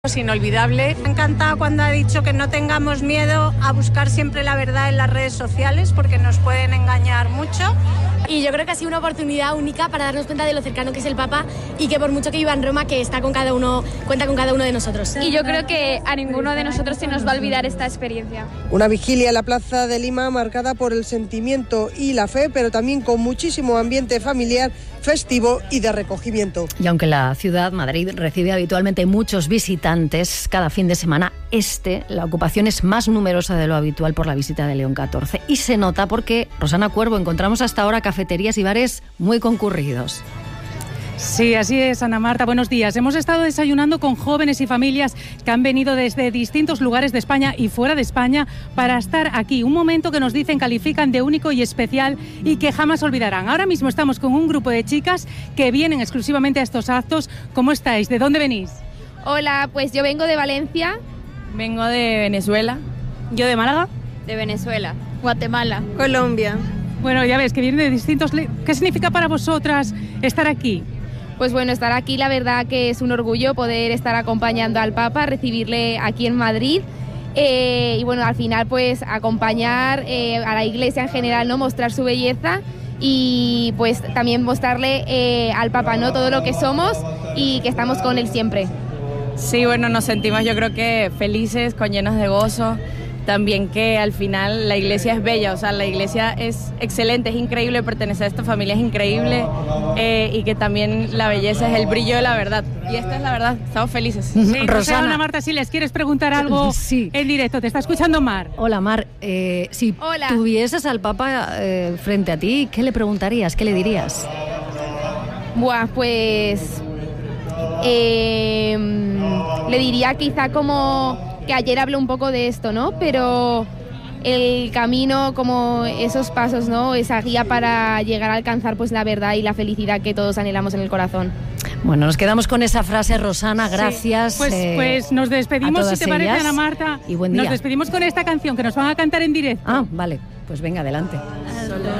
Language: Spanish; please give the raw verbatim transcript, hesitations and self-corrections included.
Es inolvidable. Me ha encantado cuando ha dicho que no tengamos miedo a buscar siempre la verdad en las redes sociales porque nos pueden engañar mucho. Y yo creo que ha sido una oportunidad única para darnos cuenta de lo cercano que es el Papa y que por mucho que viva en Roma, que está con cada uno, cuenta con cada uno de nosotros. Y yo creo que a ninguno de nosotros se nos va a olvidar esta experiencia. Una vigilia en la Plaza de Lima marcada por el sentimiento y la fe, pero también con muchísimo ambiente familiar, festivo y de recogimiento. Y aunque la ciudad, Madrid, recibe habitualmente muchos visitantes cada fin de semana, este, la ocupación es más numerosa de lo habitual por la visita de León catorce. Y se nota porque, Rosana Cuervo, encontramos hasta ahora cafeterías y bares muy concurridos. Sí, así es, Ana Marta. Buenos días. Hemos estado desayunando con jóvenes y familias que han venido desde distintos lugares de España y fuera de España para estar aquí. Un momento que nos dicen califican de único y especial y que jamás olvidarán. Ahora mismo estamos con un grupo de chicas que vienen exclusivamente a estos actos. ¿Cómo estáis? ¿De dónde venís? Hola, pues yo vengo de Valencia. Vengo de Venezuela. Yo de Málaga. De Venezuela. Guatemala. Colombia. Bueno, ya ves que vienen de distintos... ¿Qué significa para vosotras estar aquí? Pues bueno, estar aquí la verdad que es un orgullo poder estar acompañando al Papa, recibirle aquí en Madrid eh, y bueno, al final pues acompañar eh, a la Iglesia en general, ¿no? Mostrar su belleza y pues también mostrarle eh, al Papa, ¿no? Todo lo que somos y que estamos con él siempre. Sí, bueno, nos sentimos yo creo que felices, con llenos de gozo. También que al final la iglesia es bella, o sea, la iglesia es excelente, es increíble, pertenecer a esta familia es increíble eh, y que también la belleza es el brillo de la verdad. Y esta es la verdad, estamos felices. Sí, Rosana. Ana Marta, si les quieres preguntar algo sí. en directo, te está escuchando Mar. Hola, Mar. Eh, si Hola. tuvieses al Papa eh, frente a ti, ¿qué le preguntarías? ¿Qué le dirías? Buah, pues... Eh, le diría quizá como... que ayer hablé un poco de esto, ¿no? Pero el camino, como esos pasos, ¿no? Esa guía para llegar a alcanzar pues la verdad y la felicidad que todos anhelamos en el corazón. Bueno, nos quedamos con esa frase, Rosana, gracias. Sí. Pues, eh, pues nos despedimos, si te parece, ellas. Ana Marta. Y buen día. Nos despedimos con esta canción que nos van a cantar en directo. Ah, vale, pues venga, adelante.